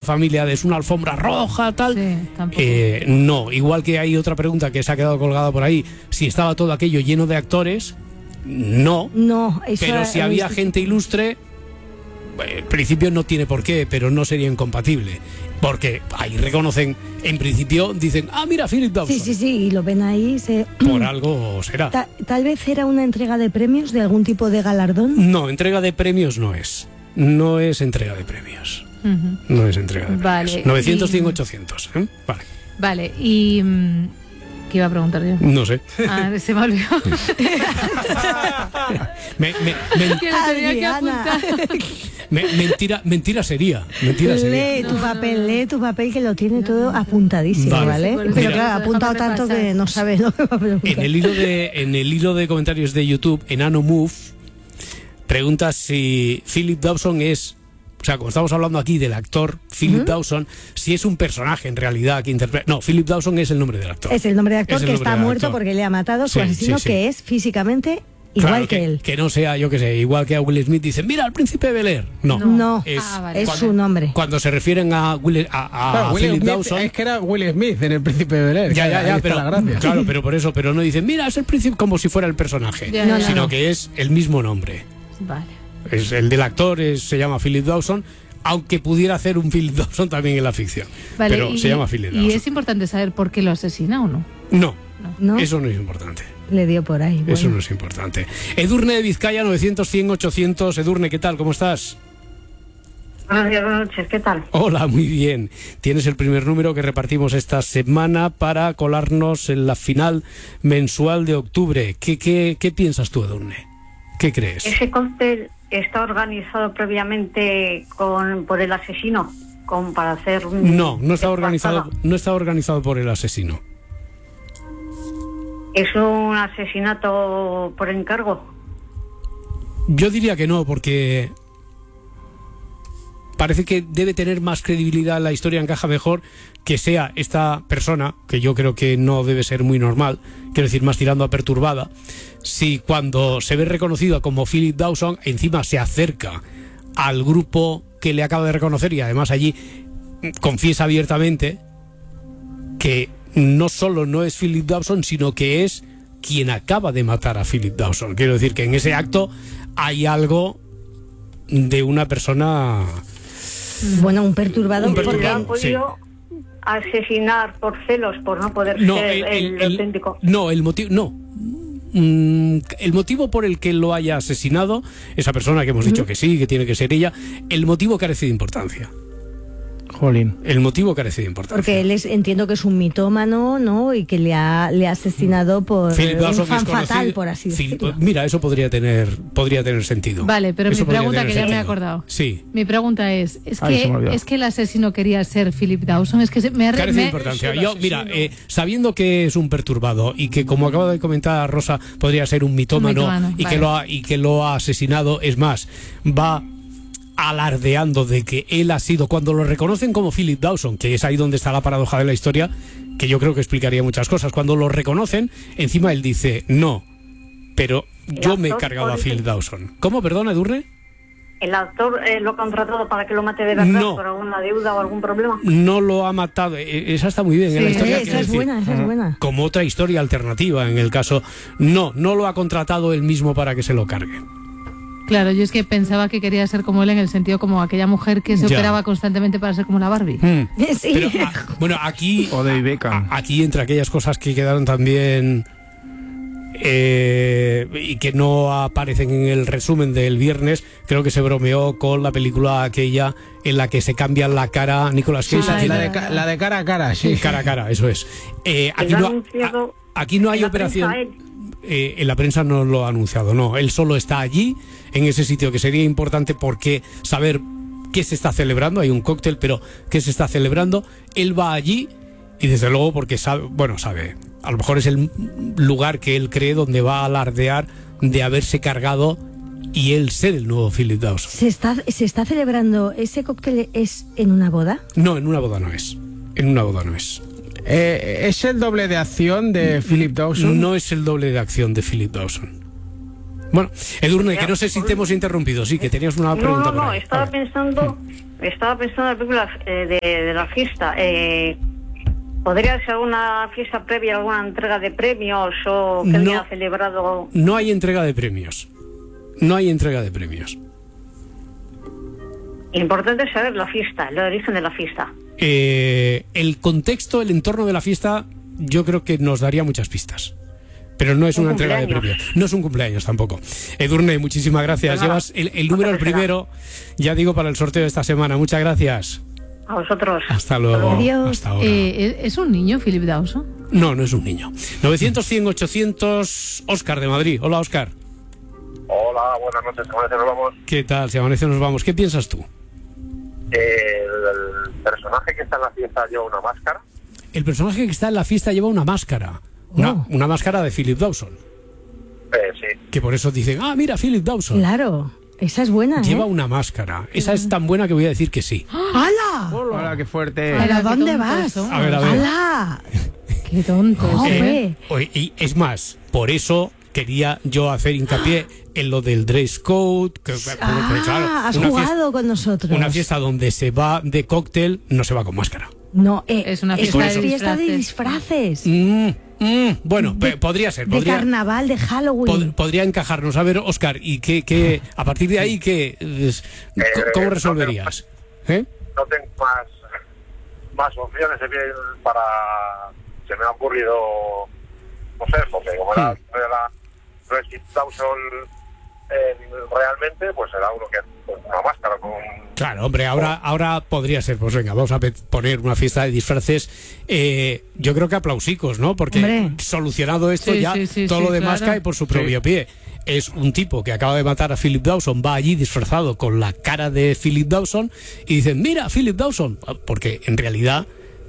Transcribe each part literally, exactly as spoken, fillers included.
familia de es una alfombra roja, tal. Sí, eh, no, igual que hay otra pregunta que se ha quedado colgada por ahí, si estaba todo aquello lleno de actores, no. No, eso pero si había visto. gente ilustre, en principio no tiene por qué, pero no sería incompatible. Porque ahí reconocen, en principio dicen, ah, mira, Philip Dawson. Sí, sí, sí, y lo ven ahí. Se... Por algo será. Ta tal vez era una entrega de premios, de algún tipo de galardón. No, entrega de premios no es. No es entrega de premios. Uh-huh. No es entrega de vale, premios. novecientos, y... cien, ochocientos. ¿eh? Vale. Vale, y... ¿qué iba a preguntar yo? No sé. Ah, se me olvidó. me, me, me, que lo tenía que apuntar. Me, mentira, mentira sería. Mentira sería. Lee tu papel, lee tu papel que lo tiene todo apuntadísimo, ¿vale? Vale. Pero Mira, claro, ha apuntado tanto pasar. que no sabe lo que va a preguntar. En el hilo de, en el hilo de comentarios de YouTube, Enano Move pregunta si Philip Dawson es, o sea, como estamos hablando aquí del actor Philip uh-huh. Dawson, si es un personaje en realidad que interpreta. No, Philip Dawson es el nombre del actor. Es el nombre de actor Es el que nombre está del muerto actor. porque le ha matado su Sí, asesino, sí, sí. que es físicamente igual Claro, que, que él. Que no sea, yo que sé, igual que a Will Smith dicen, mira, al príncipe de Bel-Air. No, No, no. es, Ah, vale. es cuando, su nombre. Cuando se refieren a, Will, a, a Claro, Will Philip Smith, Dawson. es que era Will Smith en El Príncipe de Bel-Air. Ya, ya, ya, ahí pero, está la gracia. claro, pero por eso, pero no dicen, mira, es el príncipe, como si fuera el personaje, Ya, ya, sino no. que es el mismo nombre. Vale. Es el del actor, es, se llama Philip Dawson, aunque pudiera hacer un Philip Dawson también en la ficción. Vale, pero y, se llama Philip Dawson. ¿Y es importante saber por qué lo asesina o no? No, ¿No? eso no es importante. Le dio por ahí. Eso bueno. no es importante. Edurne de Vizcaya, novecientos, cien, ochocientos. Edurne, ¿qué tal? ¿Cómo estás? Buenos días, buenas noches, ¿qué tal? Hola, muy bien. Tienes el primer número que repartimos esta semana para colarnos en la final mensual de octubre. ¿Qué, qué, qué piensas tú, Edurne? ¿Qué crees? ¿Ese cóctel está organizado previamente con, por el asesino? Con, para hacer un... No, no está de organizado, pasada? no está organizado por el asesino. ¿Es un asesinato por encargo? Yo diría que no, porque parece que debe tener más credibilidad, la historia encaja mejor que sea esta persona, que yo creo que no debe ser muy normal, quiero decir, más tirando a perturbada, si cuando se ve reconocido como Philip Dawson, encima se acerca al grupo que le acaba de reconocer y además allí confiesa abiertamente que no solo no es Philip Dawson, sino que es quien acaba de matar a Philip Dawson. Quiero decir que en ese acto hay algo de una persona... Bueno, un perturbado. Un porque ¿Le perturbado. han podido asesinar por celos, por no poder No, ser el, el, el- el- auténtico? no, el motivo... No. Mm, el motivo por el que lo haya asesinado, esa persona que hemos dicho que sí, que tiene que ser ella, el motivo carece de importancia. Jolín. El motivo carece de importancia. Porque él es, entiendo que es un mitómano, ¿no? Y que le ha, le ha asesinado por Philip un Dawson fan es conocido- fatal, por así Phil- decirlo. Mira, eso podría tener, podría tener sentido. Vale, pero Eso mi podría pregunta, tener que ya me he sentido. acordado. Sí. Mi pregunta es, ¿es, Ay, se me que, olvidó. ¿es que el asesino quería ser Philip Dawson? Es que se- me ha... Carece me- de importancia. Yo, mira, eh, sabiendo que es un perturbado y que, como acaba de comentar Rosa, podría ser un mitómano, Un mitómano, y, vale. que lo ha, y que lo ha asesinado, es más, va alardeando de que él ha sido, cuando lo reconocen como Philip Dawson, que es ahí donde está la paradoja de la historia, que yo creo que explicaría muchas cosas, cuando lo reconocen, encima él dice, no, pero yo me he actor cargado a puede ser- Philip Dawson. ¿Cómo, perdona, Edurne? ¿El actor eh, lo ha contratado para que lo mate de verdad No. por alguna deuda o algún problema? No lo ha matado. Eh, Esa está muy bien en Sí, la historia. Eh, quiero esa es decir. buena, esa es buena. Como otra historia alternativa en el caso. No, no lo ha contratado él mismo para que se lo cargue. Claro, yo es que pensaba que quería ser como él en el sentido como aquella mujer que se Ya. operaba constantemente para ser como la Barbie. Sí. Pero, ah, bueno, aquí, O David Beckham. a- aquí entre aquellas cosas que quedaron también eh, y que no aparecen en el resumen del viernes, creo que se bromeó con la película aquella en la que se cambia la cara Nicolas Cage. Ah, aquí- La de, ca- la de cara a cara, sí. cara a cara, eso es. Eh, aquí, ¿Lo ha no, anunciado a- aquí no hay en la operación. prensa él? Eh, en la prensa no lo ha anunciado, no. Él solo está allí, en ese sitio, que sería importante porque saber qué se está celebrando. Hay un cóctel, pero qué se está celebrando. Él va allí y desde luego porque sabe, bueno, sabe, a lo mejor es el lugar que él cree donde va a alardear de haberse cargado y él ser el nuevo Philip Dawson. ¿Se está, ¿Se está celebrando ese cóctel es en una boda? No, en una boda no es. En una boda no es. Eh, ¿Es el doble de acción de Philip Dawson? No es el doble de acción de Philip Dawson. Bueno, Edurne, que no sé si te hemos interrumpido, sí, que tenías una No, pregunta no, por no, ahí. estaba A ver. pensando estaba pensando en la película eh, de, de la fiesta. Eh, ¿Podría ser alguna fiesta previa, alguna entrega de premios o que No. había celebrado? No hay entrega de premios. No hay entrega de premios. Importante saber la fiesta, el origen de la fiesta. Eh, el contexto, el entorno de la fiesta, yo creo que nos daría muchas pistas. Pero no es Un una entrega de cumpleaños. premios. No es un cumpleaños tampoco. Edurne, muchísimas gracias. Pues nada, Llevas el, el número el no te será. primero, ya digo, para el sorteo de esta semana. Muchas gracias. A vosotros. Hasta luego. Adiós. Hasta ahora. Eh, ¿Es un niño, Philip Dawson? No, no es un niño. novecientos, cien, ochocientos. Óscar de Madrid. Hola, Óscar. Hola, buenas noches, ¿cómo nos vamos? ¿Qué tal? Si amanece nos vamos. ¿Qué piensas tú? El, el personaje que está en la fiesta lleva una máscara. El personaje que está en la fiesta lleva una máscara. Una, Oh. una máscara de Philip Dawson. Eh, sí. Que por eso dicen, ah, mira, Philip Dawson. Claro, esa es buena, Lleva ¿eh? una máscara. Esa es tan buena que voy a decir que sí. ¡Hala! Hola, qué fuerte. ¿Pero qué dónde tontos vas? somos. A ver, a ver. ¡Hala! Qué tonto. Jope. Eh, oye, y es más, por eso quería yo hacer hincapié en lo del dress code. Que, porque, Ah, claro, has una jugado fiesta, con nosotros. una fiesta donde se va de cóctel no se va con máscara. No, eh, Es una es fiesta una de fiesta de disfraces. disfraces. Mm, mm, bueno, De- pe- podría ser. De Podría, carnaval, de Halloween. pod- podría encajarnos. A ver, Óscar, ¿y qué, qué, a partir de ahí, qué, es- Eh, ¿cómo no resolverías? ¿Eh? No tengo más, más opciones eh, bien, para... Se me ha ocurrido... No sé, porque como era, era Philip Dawson eh, realmente, pues era uno que con una máscara, con... Claro, hombre, ahora, ahora podría ser, pues venga, vamos a pe- poner una fiesta de disfraces, eh, yo creo que aplausicos, ¿no? Porque Hombre. solucionado esto Sí, ya, sí, sí, todo sí, lo demás claro. cae por su propio pie. Es un tipo que acaba de matar a Philip Dawson, va allí disfrazado con la cara de Philip Dawson y dicen, mira, Philip Dawson, porque en realidad,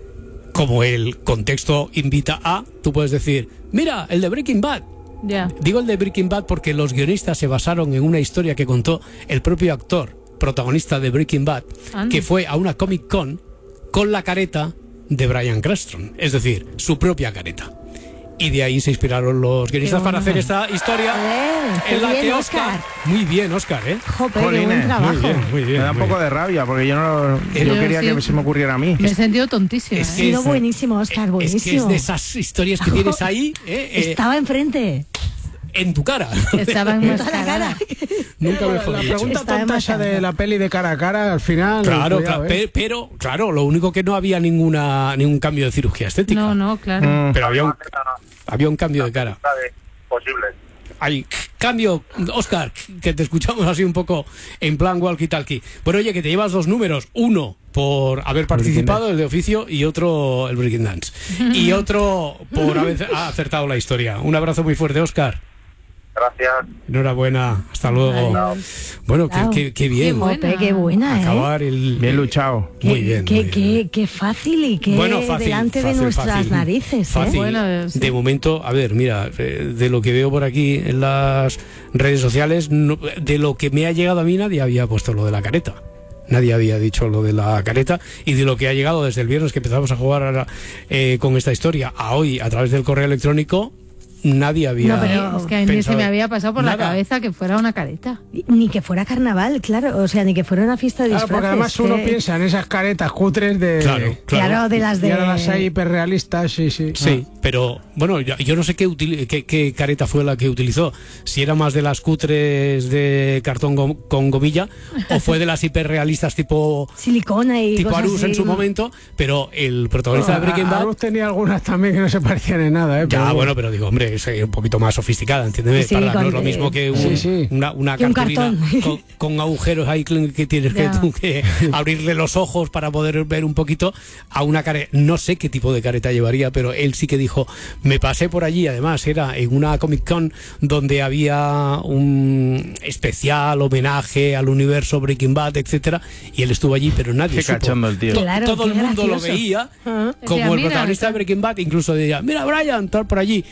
como el contexto invita a, tú puedes decir, mira, el de Breaking Bad. Ya. Digo el de Breaking Bad porque los guionistas se basaron en una historia que contó el propio actor, protagonista de Breaking Bad, Anda. que fue a una Comic Con con la careta de Bryan Cranston, es decir, su propia careta. Y de ahí se inspiraron los guionistas Qué para bueno. hacer esta historia Joder, qué en la bien, que Oscar... Óscar. Muy bien, Oscar, ¿eh? Jope, qué Jolines, buen muy trabajo. Muy bien, muy bien. Me da un muy poco bien. de rabia porque yo no yo Yo quería sí. que se me ocurriera a mí. Me he sentido tontísima. es ¿eh? Ha que sido es- buenísimo, Óscar, Es que buenísimo. es de esas historias que tienes ahí, ¿eh? Eh, Estaba enfrente. en tu cara. Estaba En toda la cara. enmascarada. Nunca La mejor dicho. pregunta Estaba tonta esa enmascarado. de la peli de cara a cara, al final... Claro, cuidado, claro, ¿eh? pe- pero claro, lo único que no había ninguna ningún cambio de cirugía estética. No, no, claro. Mm. Pero había un, había un cambio de cara. Posible. Hay cambio, Oscar, que te escuchamos así un poco en plan walkie-talkie. Bueno, oye, que te llevas dos números. Uno por haber participado, el de oficio, y otro el Breaking Dance. Y otro por haber acertado la historia. Un abrazo muy fuerte, Oscar. Gracias. Enhorabuena. Hasta luego. Adiós. Bueno, qué, Chao. qué- qué bien. Qué buena. Jope, qué buena, ¿eh? Acabar el... Bien luchado. Qué, Muy bien, qué, muy bien. qué- qué fácil y qué Bueno, fácil, delante fácil, de nuestras fácil. narices, ¿eh? Fácil. Bueno, sí. De momento, a ver, mira, eh, de lo que veo por aquí en las redes sociales, no- de lo que me ha llegado a mí, nadie había puesto lo de la careta. Nadie había dicho lo de la careta, y de lo que ha llegado desde el viernes que empezamos a jugar a la- eh, con esta historia a hoy a través del correo electrónico, nadie había No, pero Es que a mí se pensado me había pasado por la nada. cabeza que fuera una careta. Ni que fuera carnaval, claro. O sea, ni que fuera una fiesta de Claro, disfraces. porque además uno que- piensa en esas caretas cutres de... Claro, Claro, claro. de las de... Y ahora las hay hiperrealistas, sí, sí. Sí, pero bueno, yo, yo no sé qué, utili- qué, qué careta fue la que utilizó. Si era más de las cutres de cartón gom- con gomilla o fue de las hiperrealistas tipo, Silicona y tipo cosas Arús así. en su momento, pero el protagonista de Breaking Bad... Arús tenía algunas también que no se parecían en nada, ¿eh? Ya, Pero bueno, pero digo, hombre, es eh, un poquito más sofisticada, entiéndeme. Sí, Para, con- no es lo mismo que un- Sí, sí. una, una Que un cartulina cartón. con, con agujeros ahí que que tienes que, Ya. tú que abrirle los ojos para poder ver un poquito a una careta. No sé qué tipo de careta llevaría, pero él sí que dijo, me pasé por allí, además era en una Comic Con donde había un especial homenaje al universo Breaking Bad, etcétera, y él estuvo allí, pero nadie Qué supo. cachondo el tío. To- Claro, Todo el qué mundo lo gracioso. veía Ah. como Decía, el "Mira, protagonista está". de Breaking Bad, incluso decía, mira Brian, tal por allí, pero no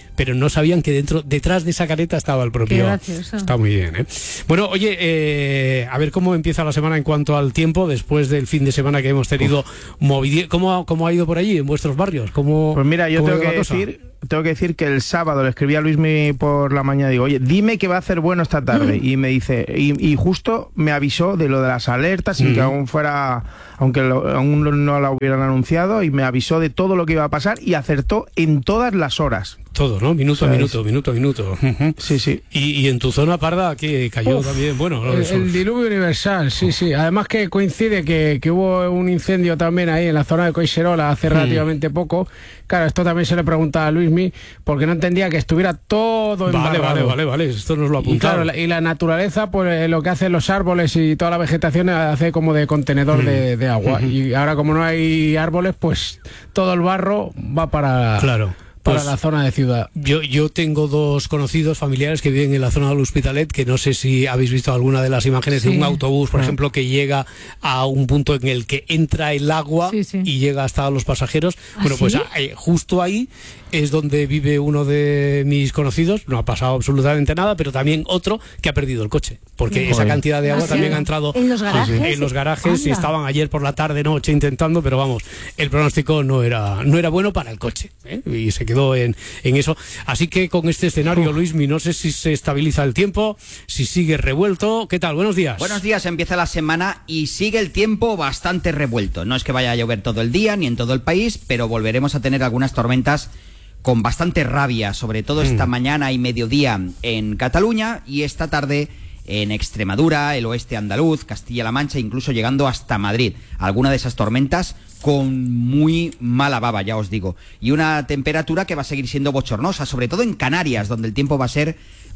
no sabían que dentro, detrás de esa careta estaba el propio. Qué gracioso. Está muy bien, ¿eh? Bueno, oye, eh, a ver cómo empieza la semana en cuanto al tiempo, después del fin de semana que hemos tenido movidi- ¿Cómo, ¿Cómo ha ido por allí, en vuestros barrios? ¿Cómo, Pues mira, yo cómo ha tengo ido que la cosa? decir, tengo que decir que el sábado le escribí a Luismi por la mañana, digo, oye, dime que va a hacer bueno esta tarde. Y me dice, y, y justo me avisó de lo de las alertas, sin Mm. que aún fuera, aunque lo- aún no la hubieran anunciado, y me avisó de todo lo que iba a pasar y acertó en todas las horas. Todo, ¿no? Minuto a ¿Sabes? minuto, minuto a minuto. Ujú. Sí, sí. Y, y en tu zona, Parda, que cayó Uf, también, bueno, lo de El, esos- el diluvio universal, sí, sí. Además que coincide que, que hubo un incendio también ahí en la zona de Coixerola hace Mm. relativamente poco. Claro, esto también se le preguntaba a Luismi, porque no entendía que estuviera todo Vale, embarrado. vale, vale, vale, esto nos lo Y apuntamos. claro, la, y la naturaleza, pues eh, lo que hacen los árboles y toda la vegetación hace como de contenedor Mm. de, de agua. Y ahora como no hay árboles, pues todo el barro va para, Claro. para Pues la zona de ciudad. Yo, yo tengo dos conocidos familiares que viven en la zona del Hospitalet, que no sé si habéis visto alguna de las imágenes de Sí. un autobús, por Ah. ejemplo, que llega a un punto en el que entra el agua Sí, sí. y llega hasta los pasajeros. ¿Ah, bueno, pues sí? eh, justo ahí es donde vive uno de mis conocidos. No ha pasado absolutamente nada, pero también otro que ha perdido el coche, porque Joder. esa cantidad de agua ¿Ah, sí? también ha entrado ¿En los garajes? en los garajes y Anda. estaban ayer por la tarde, noche intentando, pero vamos, el pronóstico no era no era bueno para el coche, ¿eh? Y se quedó en, en eso. Así que con este escenario, Luismi, no sé si se estabiliza el tiempo, si sigue revuelto. ¿Qué tal? Buenos días. Buenos días, empieza la semana y sigue el tiempo bastante revuelto. No es que vaya a llover todo el día ni en todo el país, pero volveremos a tener algunas tormentas con bastante rabia, sobre todo esta Mm. mañana y mediodía en Cataluña y esta tarde en Extremadura, el oeste andaluz, Castilla-La Mancha, incluso llegando hasta Madrid. Alguna de esas tormentas con muy mala baba, ya os digo. Y una temperatura que va a seguir siendo bochornosa, sobre todo en Canarias, donde el tiempo va a ser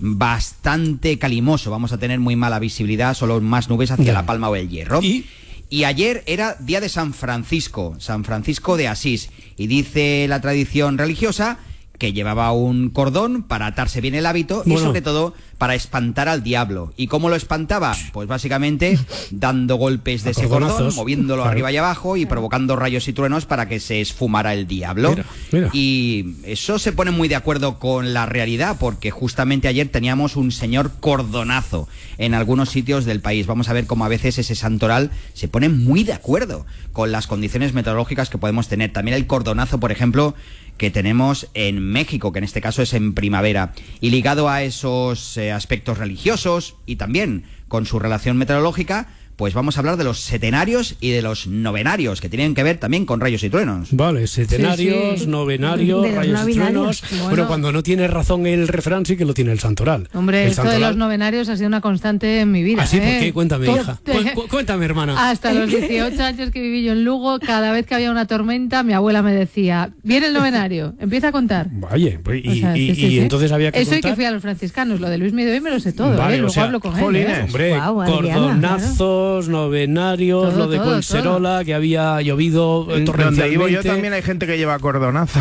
bastante calimoso. Vamos a tener muy mala visibilidad, solo más nubes hacia Ya. La Palma o el Hierro. Y Y ayer era día de San Francisco, San Francisco de Asís. Y dice la tradición religiosa que llevaba un cordón para atarse bien el hábito y Bueno. sobre todo para espantar al diablo. ¿Y cómo lo espantaba? Pues básicamente dando golpes de A ese cordón, cordonazos. moviéndolo Claro. arriba y abajo y provocando rayos y truenos para que se esfumara el diablo. Mira, mira. Y eso se pone muy de acuerdo con la realidad, porque justamente ayer teníamos un señor cordonazo en algunos sitios del país. Vamos a ver cómo a veces ese santoral se pone muy de acuerdo con las condiciones meteorológicas que podemos tener. También el cordonazo, por ejemplo, que tenemos en México, que en este caso es en primavera. Y ligado a esos eh, aspectos religiosos y también con su relación meteorológica, pues vamos a hablar de los setenarios y de los novenarios, que tienen que ver también con rayos y truenos. vale, setenarios, Sí, sí. novenarios, De los rayos y novenarios. truenos. Bueno, Bueno. cuando no tiene razón el refrán, sí que lo tiene el santoral. Hombre, El esto de santoral- los novenarios ha sido una constante en mi vida. ¿Ah, sí? ¿Por ¿eh? qué? Cuéntame, Todo- hija. Cu- cu- cuéntame, hermana. Hasta los dieciocho años que viví yo en Lugo, cada vez que había una tormenta, mi abuela me decía, viene el novenario, empieza a contar. Vaya, pues, y, O sea, y- sí, sí, y sí. entonces había que Eso y contar. que fui a los franciscanos, lo de Luis Mide hoy me lo sé todo, Vale, ¿eh? o Luego sea, hablo con jolines. él. ¿eh? Hombre, Guau, Adriana, cordonazos, novenarios, Todo, lo de todo, Colserola, que había llovido eh, Donde torrencialmente. vivo yo también hay gente que lleva cordonazo.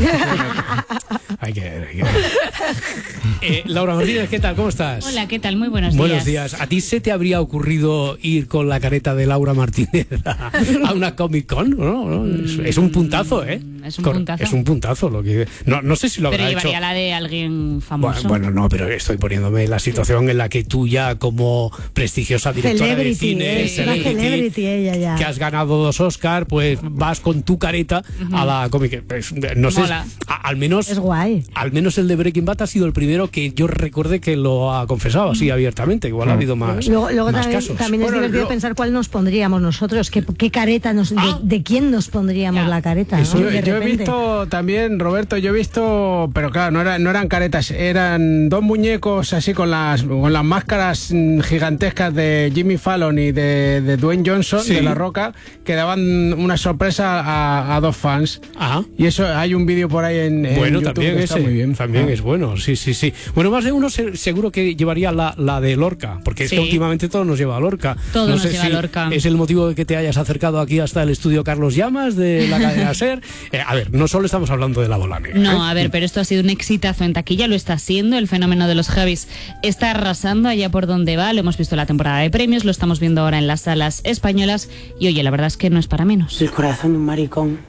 Hay que ver, hay que ver. Eh, Laura Martínez, ¿qué tal? ¿Cómo estás? Hola, ¿qué tal? Muy buenos días. Buenos días. ¿A ti se te habría ocurrido ir con la careta de Laura Martínez a, a una Comic Con? ¿No? ¿No? Es, es un puntazo, ¿eh? Es un Cor- puntazo. Es un puntazo. Lo que, no, no sé si lo Pero habrá llevaría hecho. la de alguien Bueno, famoso. bueno, no, pero estoy poniéndome en la situación en la que tú ya como prestigiosa directora de Celebrity, cine, es una celebrity ella ya. que has ganado dos Oscar, pues vas con tu careta a la Comic pues, no sé, Mola. a- al menos Es guay. al menos el de Breaking Bad ha sido el primero que yo recuerde que lo ha confesado así abiertamente. Igual ha habido más, Luego, luego más también, casos. también es Bueno, divertido lo- pensar cuál nos pondríamos nosotros, qué, qué careta, nos, de- Ah. de, quién nos pondríamos Ya. la careta. Eso ¿no? Yo, De yo he repente. visto también, Roberto, yo he visto, pero claro, no, era- no eran caretas, eran dos muñecos así con las con las máscaras mm, gigantescas de Jimmy Fallon y de, de Dwayne Johnson, Sí. de La Roca, que daban una sorpresa a, a dos fans. Ah. Y eso, hay un vídeo por ahí en, en Bueno, YouTube también que está ese, muy bien. también Ah. es bueno, sí, sí, sí. Bueno, más de uno se- seguro que llevaría la, la de Lorca, porque es que Sí. últimamente todo nos lleva a Lorca. Todo no nos sé lleva a si Lorca. es el motivo de que te hayas acercado aquí hasta el estudio Carlos Llamas de la cadena SER. Eh, a ver, no solo estamos hablando de la bola negra. No, ¿eh? a ver, pero esto ha sido un exitazo en taquilla, lo está siendo, el fenómeno de los Javis está arrasando allá por donde va, lo hemos visto en la temporada de premios, lo estamos viendo ahora en las salas españolas y oye, la verdad es que no es para menos. El corazón de un maricón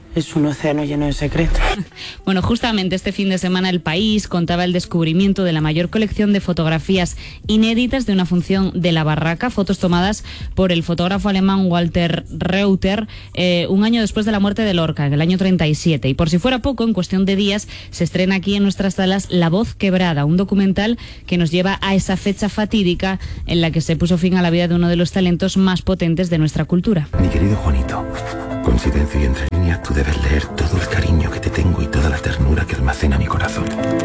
es un océano lleno de secretos. Bueno, justamente este fin de semana El País contaba el descubrimiento de la mayor colección de fotografías inéditas de una función de La Barraca, fotos tomadas por el fotógrafo alemán Walter Reuter eh, un año después de la muerte de Lorca, en el año treinta y siete. Y por si fuera poco, en cuestión de días se estrena aquí en nuestras salas La Voz Quebrada, un documental que nos lleva a esa fecha fatídica en la que se puso fin a la vida de uno de los talentos más potentes de nuestra cultura. Mi querido Juanito, con silencio y entre líneas tú debes leer todo el cariño que te tengo y toda la ternura que almacena mi corazón.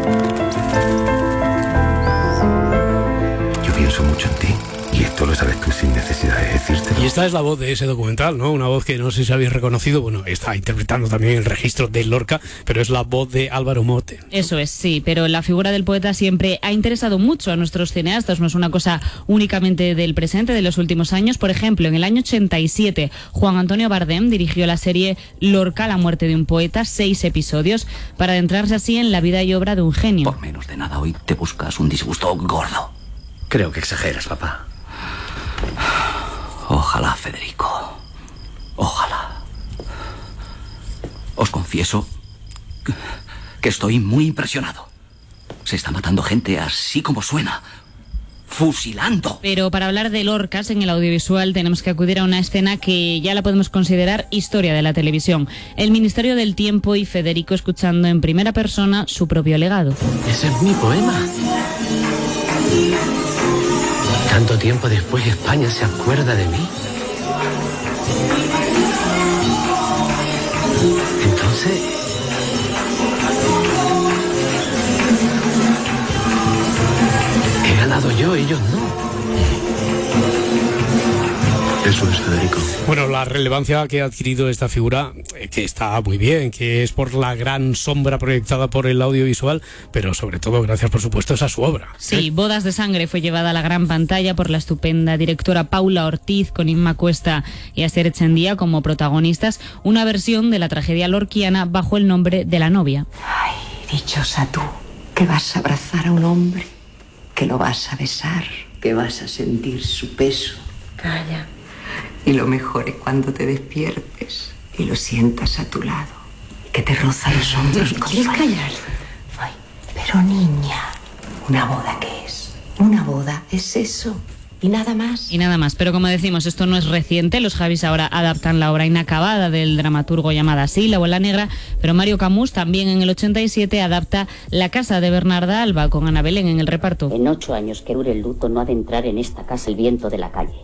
Yo pienso mucho en ti y esto lo sabes tú sin necesidad de decírtelo. Y esta es la voz de ese documental, ¿no? Una voz que no sé si habéis reconocido, bueno, está interpretando también el registro de Lorca, pero es la voz de Álvaro Mote. Eso es, sí, pero la figura del poeta siempre ha interesado mucho a nuestros cineastas, no es una cosa únicamente del presente, de los últimos años. Por ejemplo, en el año ochenta y siete, Juan Antonio Bardem dirigió la serie Lorca, la muerte de un poeta, seis episodios, para adentrarse así en la vida y obra de un genio. Por menos de nada hoy te buscas un disgusto gordo. Creo que exageras, papá. Ojalá, Federico. Ojalá. Os confieso que estoy muy impresionado. Se está matando gente así como suena. Fusilando. Pero para hablar de Lorcas en el audiovisual tenemos que acudir a una escena que ya la podemos considerar historia de la televisión. El Ministerio del Tiempo y Federico escuchando en primera persona su propio legado. Ese es mi poema. Tanto tiempo después España se acuerda de mí. Entonces... he ganado yo, ellos no. Eso es, Federico. Bueno, la relevancia que ha adquirido esta figura, eh, que está muy bien, que es por la gran sombra proyectada por el audiovisual, pero sobre todo gracias, por supuesto, a su obra. Sí, Bodas de Sangre fue llevada a la gran pantalla por la estupenda directora Paula Ortiz, con Inma Cuesta y Asier Echendía como protagonistas, una versión de la tragedia lorquiana bajo el nombre de La novia. Ay, dichosa tú, que vas a abrazar a un hombre, que lo vas a besar, que vas a sentir su peso. Calla. Y lo mejor es cuando te despiertes y lo sientas a tu lado, que te roza los hombros con ¿Quieres su callar? Ay, pero niña, ¿una boda qué es? Una boda es eso, y nada más. Y nada más, pero como decimos, esto no es reciente, los Javis ahora adaptan la obra inacabada del dramaturgo llamada así, La Abuela Negra, pero Mario Camus también en el ochenta y siete adapta La casa de Bernarda Alba, con Ana Belén en el reparto. En ocho años que dure el luto no ha de entrar en esta casa el viento de la calle.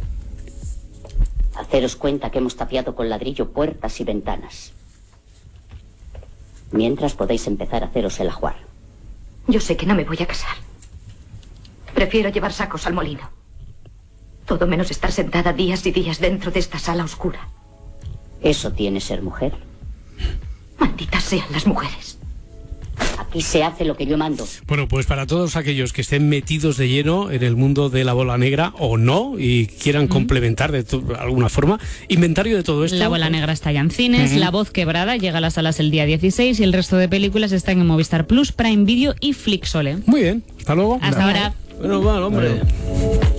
Haceros cuenta que hemos tapiado con ladrillo puertas y ventanas. Mientras podéis empezar a haceros el ajuar. Yo sé que no me voy a casar. Prefiero llevar sacos al molino. Todo menos estar sentada días y días dentro de esta sala oscura. ¿Eso tiene ser mujer? Malditas sean las mujeres. Aquí se hace lo que yo mando. Bueno, pues para todos aquellos que estén metidos de lleno en el mundo de La Bola Negra o no y quieran mm. complementar de alguna forma, inventario de todo esto. La Bola Negra está ya en cines, mm-hmm. La Voz Quebrada llega a las salas el día dieciséis y el resto de películas están en Movistar Plus, Prime Video y Flixole. Muy bien, hasta luego. Hasta ahora. Bueno, bueno, hombre. Bueno.